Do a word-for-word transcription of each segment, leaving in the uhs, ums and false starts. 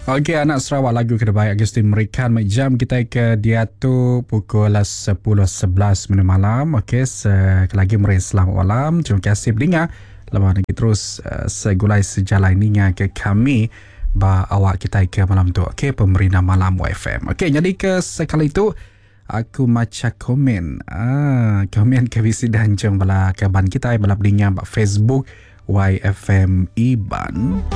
Okey, anak Sarawak, lagu terbaik Agustin memberikan jam kita ke dia tu pukul sepuluh sebelas minit malam. Okey, sekali lagi meri selamat malam. Terima kasih pendengar. Lama lagi terus uh, segulai sejalan ininya ke kami ba awak kita ke malam tu. Okey, pemerintah malam Y F M. Okey, jadi ke sekali itu aku macam komen. Ah, komen ke visi dan jeng bala kaban kita bala pendengar ba Facebook Y F M Iban.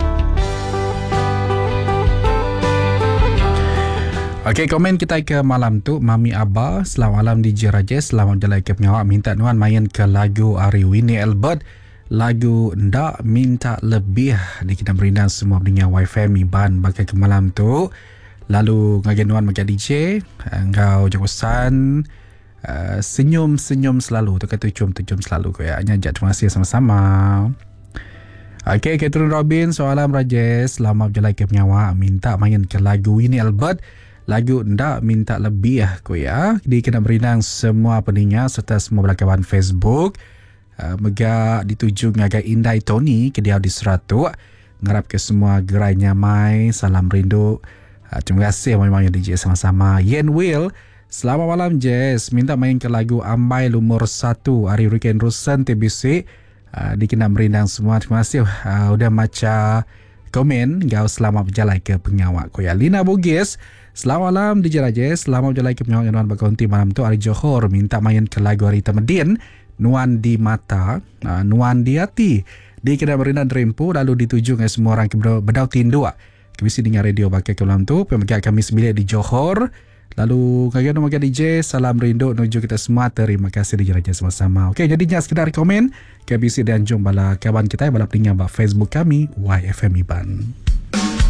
Okey, komen kita ke malam tu Mami Abah, selamat malam D J Rajesh, selamat jalan ke penyawak, minta nuan main ke lagu Ari Winnie Albert, lagu Ndak Minta Lebih. Di kita berindang semua pendengar Y F M Iban bagai ke malam tu. Lalu ngagen nuan makan D J, engkau jangkusan uh, senyum-senyum selalu, tu kata cium-cium selalu ko ya. Nyajak terima kasih sama-sama. Okey, Catherine Robin, soalan Rajesh, selamat jalan ke penyawak, minta main ke lagu Winnie Albert, lagu Ndak Minta Lebih ko ya. Di kena berindang semua pendengar serta semua belakawan Facebook. Uh, mega dituju ngagai Indai Tony ke dia di Seratu. Ngarap ke semua gerai nyamai, salam rindu. Uh, terima kasih memang D J sama-sama. Yen Will, selamat malam Jess. Minta main ke lagu Ambai Lumur Satu Ari Ruken Rusen T B C. Uh, di kena berindang semua. Terima kasih. Uh, udah maca komen. Gau selamat berjalan ke pengawak ko ya. Lina Bugis, selamat malam D J Rajesh, selamat berjalan ke penyawak Nuan Berkonti malam tu. Ari Johor minta main ke lagu Arita Medin, Nuan di Mata, uh, Nuan di Hati. Di kena berindang Rempu, lalu dituju dengan semua orang ke Bedau Tindu. Kebisi dengar radio pakai ke malam tu. Pemerintah kami sembilan di Johor. Lalu kagian nama D J, salam rindu menuju kita semua. Terima kasih D J Rajesh sama-sama. Okey, jadinya sekedar komen. Kebisi dan jom bala kawan kita, bala pendengar Facebook kami Y F M Iban.